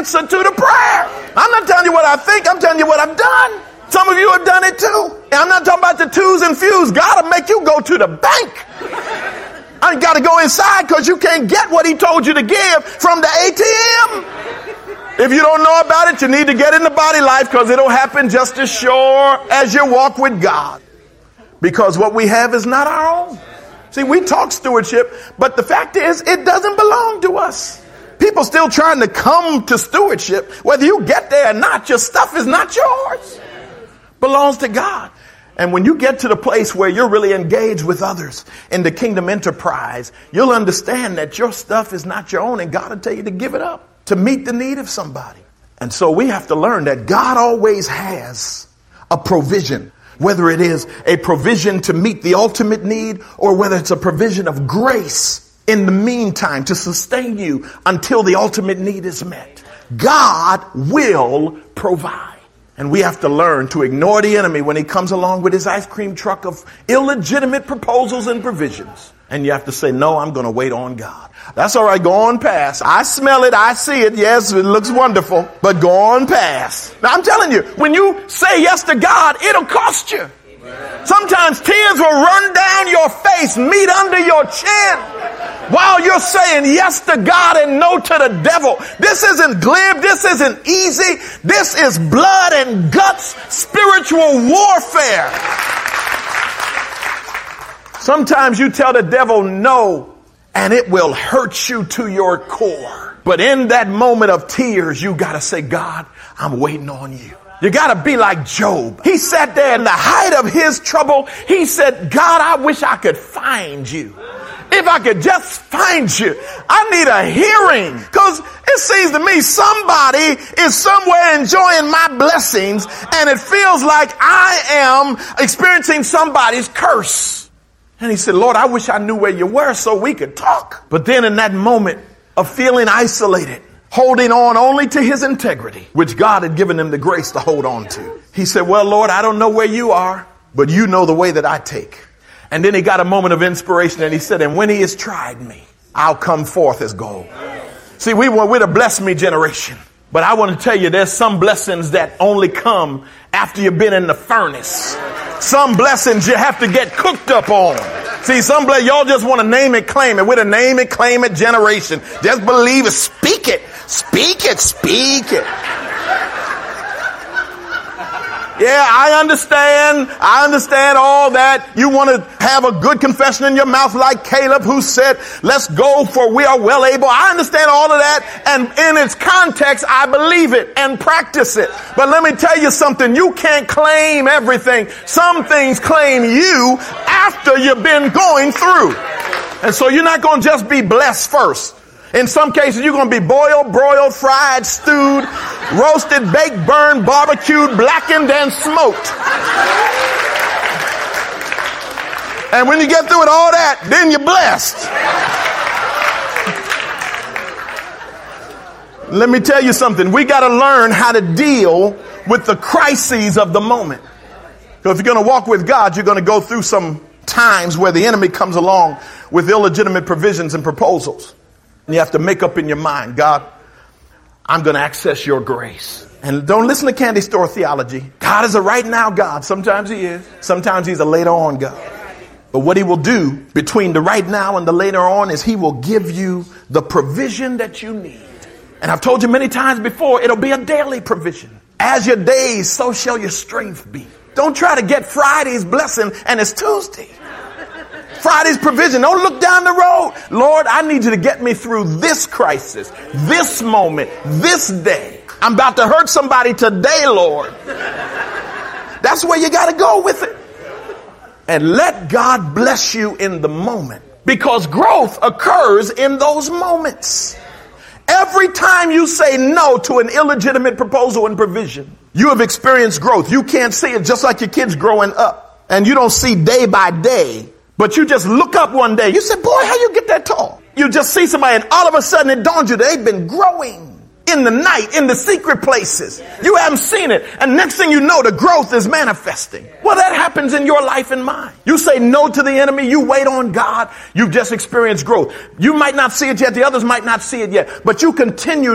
answer to the prayer. I'm not telling you what I think. I'm telling you what I've done. Some of you have done it too. And I'm not talking about the twos and fews. God will make you go to the bank. I got to go inside because you can't get what he told you to give from the ATM. If you don't know about it, you need to get in the body life because it'll happen just as sure as you walk with God. Because what we have is not our own. See, we talk stewardship, but the fact is it doesn't belong to us. People still trying to come to stewardship. Whether you get there or not, your stuff is not yours. Belongs to God. And when you get to the place where you're really engaged with others in the kingdom enterprise, you'll understand that your stuff is not your own and God will tell you to give it up to meet the need of somebody. And so we have to learn that God always has a provision, whether it is a provision to meet the ultimate need or whether it's a provision of grace in the meantime to sustain you until the ultimate need is met. God will provide. And we have to learn to ignore the enemy when he comes along with his ice cream truck of illegitimate proposals and provisions. And you have to say, no, I'm going to wait on God. That's all right. Go on past. I smell it. I see it. Yes, it looks wonderful. But go on past. Now, I'm telling you, when you say yes to God, it'll cost you. Sometimes tears will run down your face, meet under your chin, while you're saying yes to God and no to the devil. This isn't glib. This isn't easy. This is blood and guts, spiritual warfare. Sometimes you tell the devil no, and it will hurt you to your core. But in that moment of tears, you got to say, God, I'm waiting on you. You got to be like Job. He sat there in the height of his trouble. He said, God, I wish I could find you. If I could just find you. I need a hearing. Because it seems to me somebody is somewhere enjoying my blessings and it feels like I am experiencing somebody's curse. And he said, Lord, I wish I knew where you were so we could talk. But then in that moment of feeling isolated, holding on only to his integrity, which God had given him the grace to hold on to, he said, well, Lord, I don't know where you are, but you know the way that I take. And then he got a moment of inspiration and he said, and when he has tried me, I'll come forth as gold. See, we're the bless me generation. But I want to tell you, there's some blessings that only come after you've been in the furnace. Some blessings you have to get cooked up on. See, some y'all just want to name it, claim it. We're the name it, claim it generation. Just believe it. Speak it. Speak it. Speak it. Yeah, I understand all that. You want to have a good confession in your mouth like Caleb who said, let's go for we are well able. I understand all of that. And in its context, I believe it and practice it. But let me tell you something. You can't claim everything. Some things claim you after you've been going through. And so you're not going to just be blessed first. In some cases, you're going to be boiled, broiled, fried, stewed, roasted, baked, burned, barbecued, blackened, and smoked. And when you get through with all that, then you're blessed. Let me tell you something. We got to learn how to deal with the crises of the moment. Because if you're going to walk with God, you're going to go through some times where the enemy comes along with illegitimate provisions and proposals. And you have to make up in your mind, God, I'm going to access your grace. And don't listen to candy store theology. God is a right now God. Sometimes he is. Sometimes he's a later on God. But what he will do between the right now and the later on is he will give you the provision that you need. And I've told you many times before, it'll be a daily provision. As your days, so shall your strength be. Don't try to get Friday's blessing and it's Tuesday. Friday's provision. Don't look down the road. Lord, I need you to get me through this crisis, this moment, this day. I'm about to hurt somebody today, Lord. That's where you got to go with it. And let God bless you in the moment, because growth occurs in those moments. Every time you say no to an illegitimate proposal and provision, you have experienced growth. You can't see it, just like your kids growing up. And you don't see day by day. But you just look up one day. You say, boy, how you get that tall? You just see somebody and all of a sudden it dawns you they've been growing in the night, in the secret places. You haven't seen it. And next thing you know, the growth is manifesting. Well, that happens in your life and mine. You say no to the enemy. You wait on God. You've just experienced growth. You might not see it yet. The others might not see it yet. But you continue